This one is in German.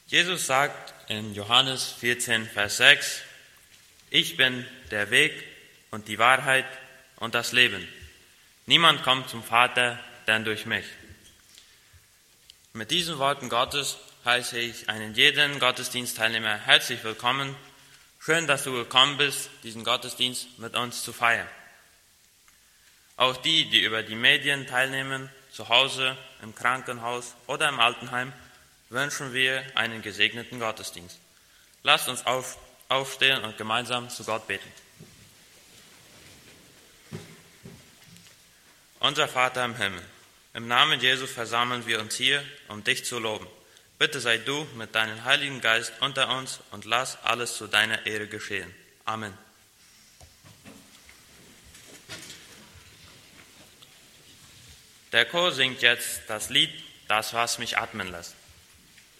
Jesus sagt in Johannes 14, Vers 6, ich bin der Weg und die Wahrheit und das Leben. Niemand kommt zum Vater, denn durch mich. Mit diesen Worten Gottes heiße ich einen jeden Gottesdienstteilnehmer herzlich willkommen. Schön, dass du gekommen bist, diesen Gottesdienst mit uns zu feiern. Auch die, die über die Medien teilnehmen, zu Hause, im Krankenhaus oder im Altenheim, wünschen wir einen gesegneten Gottesdienst. Lasst uns aufstehen und gemeinsam zu Gott beten. Unser Vater im Himmel, im Namen Jesu versammeln wir uns hier, um dich zu loben. Bitte sei du mit deinem Heiligen Geist unter uns und lass alles zu deiner Ehre geschehen. Amen. Der Chor singt jetzt das Lied, das was mich atmen lässt.